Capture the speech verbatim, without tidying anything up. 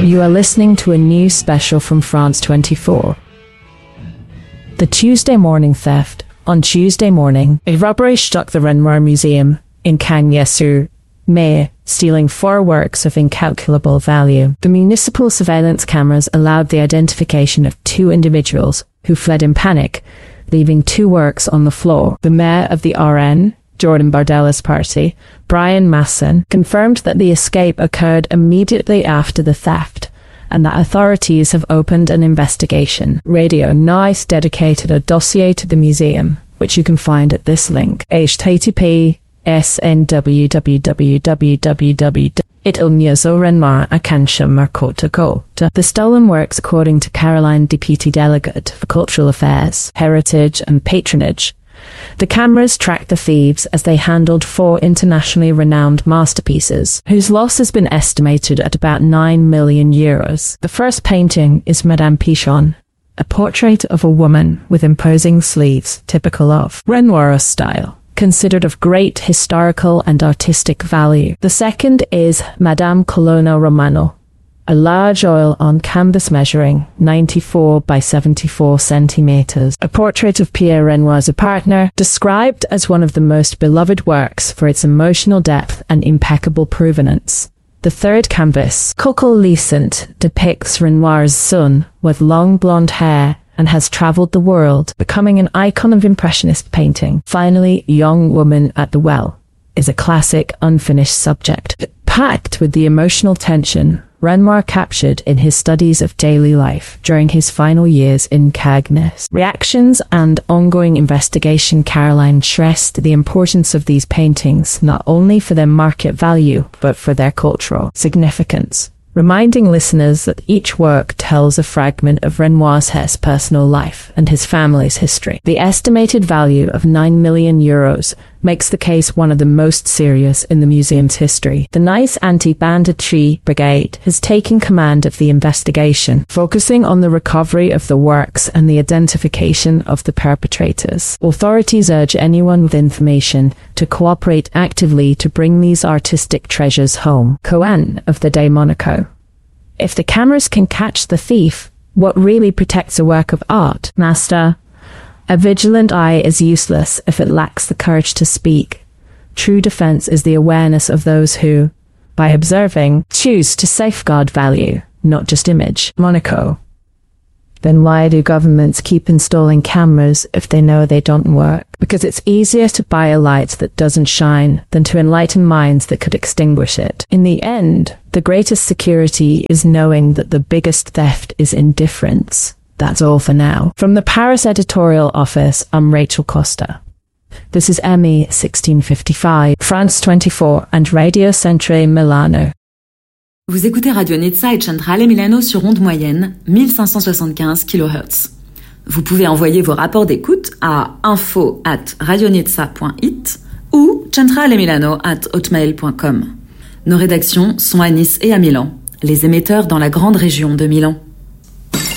You are listening to a news special from France twenty-four. The Tuesday morning theft. On Tuesday morning, a robbery struck the Renoir Museum in Cagnes-sur-Mer, stealing four works of incalculable value. The municipal surveillance cameras allowed the identification of two individuals who fled in panic, leaving two works on the floor. The mayor of the R N, Jordan Bardella's party, Brian Masson, confirmed that the escape occurred immediately after the theft, and that authorities have opened an investigation. Radio Nice dedicated a dossier to the museum, which you can find at this link: h t t p s n w w w w w dot il museo Renoir à Cancha-Marcotte. The stolen works, according to Caroline, deputy delegate for cultural affairs, heritage and patronage. The cameras tracked the thieves as they handled four internationally renowned masterpieces, whose loss has been estimated at about nine million euros. The first painting is Madame Pichon, a portrait of a woman with imposing sleeves typical of Renoir style, considered of great historical and artistic value. The second is Madame Colonna Romano, a large oil on canvas measuring ninety-four by seventy-four centimeters, a portrait of Pierre Renoir's partner, described as one of the most beloved works for its emotional depth and impeccable provenance. The third canvas, Coquelicent, depicts Renoir's son with long blonde hair and has travelled the world, becoming an icon of Impressionist painting. Finally, Young Woman at the Well is a classic, unfinished subject, packed with the emotional tension Renoir captured in his studies of daily life during his final years in Cagnes. Reactions and ongoing investigation. Caroline stressed the importance of these paintings not only for their market value, but for their cultural significance, reminding listeners that each work tells a fragment of Renoir's personal life and his family's history. The estimated value of nine million euros makes the case one of the most serious in the museum's history. The Nice Anti-Banditry Brigade has taken command of the investigation, focusing on the recovery of the works and the identification of the perpetrators. Authorities urge anyone with information to cooperate actively to bring these artistic treasures home. Cohen of the Day Monaco. If the cameras can catch the thief, what really protects a work of art? Master, a vigilant eye is useless if it lacks the courage to speak. True defense is the awareness of those who, by observing, choose to safeguard value, not just image. Monaco. Then why do governments keep installing cameras if they know they don't work? Because it's easier to buy a light that doesn't shine than to enlighten minds that could extinguish it. In the end, the greatest security is knowing that the biggest theft is indifference. That's all for now. From the Paris editorial office, I'm Rachel Costa. This is M E sixteen fifty-five, France twenty-four and Radio Centre Milano. Vous écoutez Radio Nizza et Centrale Milano sur onde moyenne, mille cinq cent soixante-quinze kilohertz. Vous pouvez envoyer vos rapports d'écoute à info at radionizza point it ou centralemilano at hotmail point com. Nos rédactions sont à Nice et à Milan, les émetteurs dans la grande région de Milan.